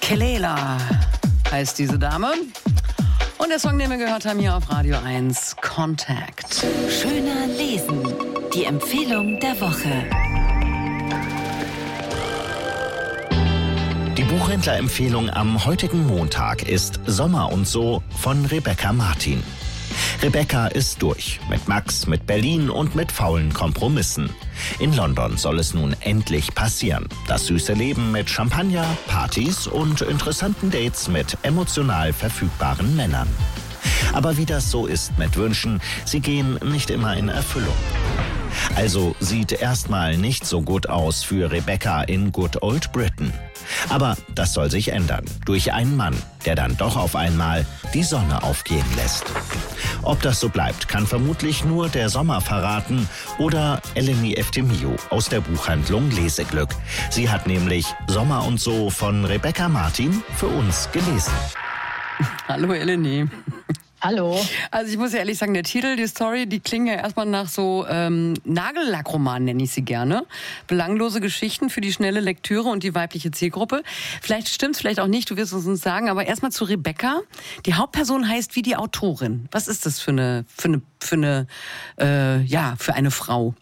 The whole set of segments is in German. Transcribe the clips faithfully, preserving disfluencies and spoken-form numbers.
Kelela heißt diese Dame. Und der Song, den wir gehört haben hier auf Radio eins, Contact. Schöner lesen. Die Empfehlung der Woche. Die Buchhändlerempfehlung am heutigen Montag ist Sommer und so von Rebecca Martin. Rebecca ist durch. Mit Max, mit Berlin und mit faulen Kompromissen. In London soll es nun endlich passieren. Das süße Leben mit Champagner, Partys und interessanten Dates mit emotional verfügbaren Männern. Aber wie das so ist mit Wünschen, sie gehen nicht immer in Erfüllung. Also sieht erstmal nicht so gut aus für Rebecca in Good Old Britain. Aber das soll sich ändern. Durch einen Mann, der dann doch auf einmal die Sonne aufgehen lässt. Ob das so bleibt, kann vermutlich nur der Sommer verraten oder Eleni Eftimiou aus der Buchhandlung Leseglück. Sie hat nämlich Sommer und so von Rebecca Martin für uns gelesen. Hallo Eleni. Hallo. Also ich muss ja ehrlich sagen, der Titel, die Story, die klingen ja erstmal nach so ähm, Nagellackroman, nenne ich sie gerne. Belanglose Geschichten für die schnelle Lektüre und die weibliche Zielgruppe. Vielleicht stimmt's, vielleicht auch nicht, du wirst es uns sagen, aber erstmal zu Rebecca. Die Hauptperson heißt wie die Autorin. Was ist das für eine, für eine, für eine, äh, ja, für eine Frau?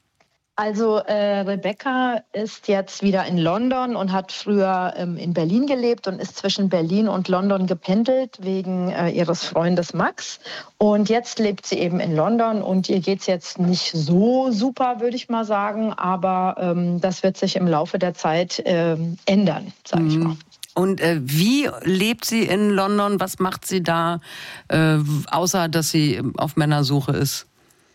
Also äh, Rebecca ist jetzt wieder in London und hat früher ähm, in Berlin gelebt und ist zwischen Berlin und London gependelt wegen äh, ihres Freundes Max. Und jetzt lebt sie eben in London und ihr geht's jetzt nicht so super, würde ich mal sagen. Aber ähm, das wird sich im Laufe der Zeit ähm, ändern, sage ich mal. Und äh, wie lebt sie in London? Was macht sie da, äh, außer dass sie auf Männersuche ist?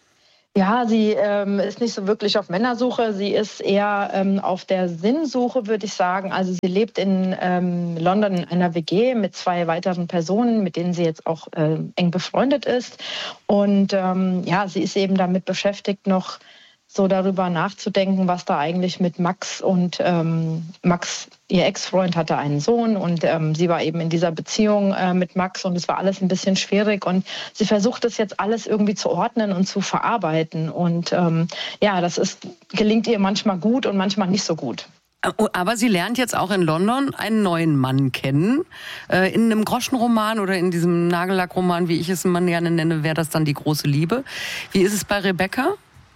Ja, sie ähm, ist nicht so wirklich auf Männersuche. Sie ist eher ähm, auf der Sinnsuche, würde ich sagen. Also sie lebt in ähm, London in einer W G mit zwei weiteren Personen, mit denen sie jetzt auch äh, eng befreundet ist. Und ähm, ja, sie ist eben damit beschäftigt, noch so darüber nachzudenken, was da eigentlich mit Max und ähm, Max, ihr Ex-Freund, hatte einen Sohn und ähm, sie war eben in dieser Beziehung äh, mit Max und es war alles ein bisschen schwierig und sie versucht das jetzt alles irgendwie zu ordnen und zu verarbeiten und ähm, ja, das ist, gelingt ihr manchmal gut und manchmal nicht so gut. Aber sie lernt jetzt auch in London einen neuen Mann kennen. Äh, in einem Groschenroman oder in diesem Nagellackroman, wie ich es immer gerne nenne, wäre das dann die große Liebe. Wie ist es bei Rebecca?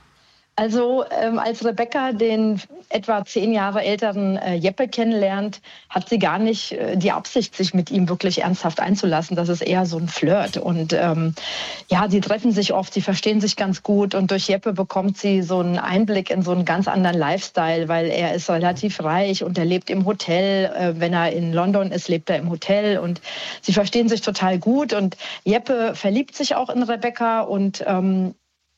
Also ähm, als Rebecca den etwa zehn Jahre älteren äh, Jeppe kennenlernt, hat sie gar nicht äh, die Absicht, sich mit ihm wirklich ernsthaft einzulassen. Das ist eher so ein Flirt. Und ähm, ja, die treffen sich oft, sie verstehen sich ganz gut. Und durch Jeppe bekommt sie so einen Einblick in so einen ganz anderen Lifestyle, weil er ist relativ reich und er lebt im Hotel. Äh, wenn er in London ist, lebt er im Hotel. Und sie verstehen sich total gut. Und Jeppe verliebt sich auch in Rebecca und ähm,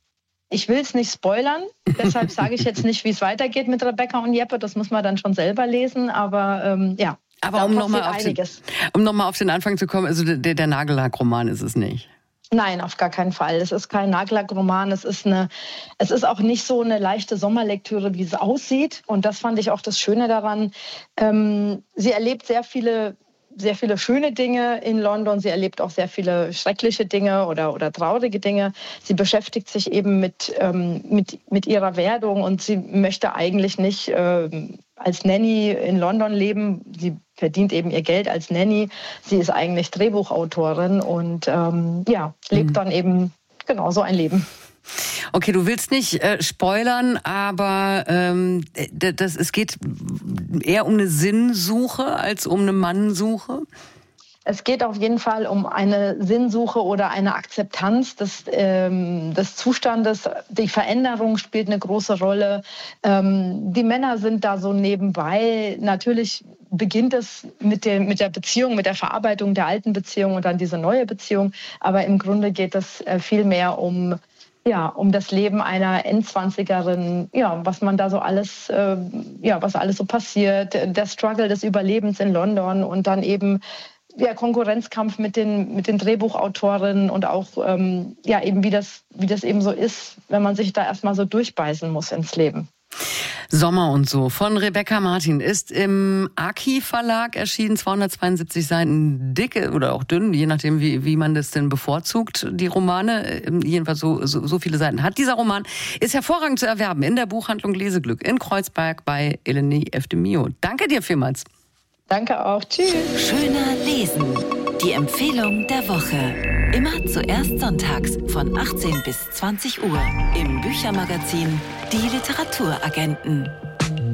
ich will es nicht spoilern, deshalb sage ich jetzt nicht, wie es weitergeht mit Rebecca und Jeppe. Das muss man dann schon selber lesen, aber ähm, ja, aber um nochmal auf, um noch mal auf den Anfang zu kommen, also der, der Nagellackroman ist es nicht. Nein, auf gar keinen Fall. Es ist kein Nagellackroman. Es ist eine, es ist auch nicht so eine leichte Sommerlektüre, wie es aussieht. Und das fand ich auch das Schöne daran. Ähm, sie erlebt sehr viele sehr viele schöne Dinge in London. Sie erlebt auch sehr viele schreckliche Dinge oder, oder traurige Dinge. Sie beschäftigt sich eben mit, ähm, mit, mit ihrer Werdung und sie möchte eigentlich nicht ähm, als Nanny in London leben. Sie verdient eben ihr Geld als Nanny. Sie ist eigentlich Drehbuchautorin und ähm, ja, lebt mhm. dann eben genau so ein Leben. Okay, du willst nicht äh, spoilern, aber ähm, das, es geht eher um eine Sinnsuche als um eine Mannsuche? Es geht auf jeden Fall um eine Sinnsuche oder eine Akzeptanz des, ähm, des Zustandes. Die Veränderung spielt eine große Rolle. Ähm, die Männer sind da so nebenbei. Natürlich beginnt es mit der, mit der Beziehung, mit der Verarbeitung der alten Beziehung und dann diese neue Beziehung. Aber im Grunde geht es äh, viel mehr um Ja, um das Leben einer Endzwanzigerin, ja, was man da so alles, äh, ja, was alles so passiert, der Struggle des Überlebens in London und dann eben der Konkurrenzkampf mit den mit den Drehbuchautorinnen und auch ähm, ja eben wie das wie das eben so ist, wenn man sich da erstmal so durchbeißen muss ins Leben. Sommer und so von Rebecca Martin ist im Aki Verlag erschienen, zweihundertzweiundsiebzig Seiten dick oder auch dünn, je nachdem wie wie man das denn bevorzugt, die Romane, jedenfalls so, so so viele Seiten hat dieser Roman, ist hervorragend zu erwerben in der Buchhandlung Leseglück in Kreuzberg bei Eleni Eftimiou. Danke dir vielmals. Danke auch. Tschüss. Schöner Lesen. Die Empfehlung der Woche. Immer zuerst sonntags von achtzehn bis zwanzig Uhr im Büchermagazin Die Literaturagenten.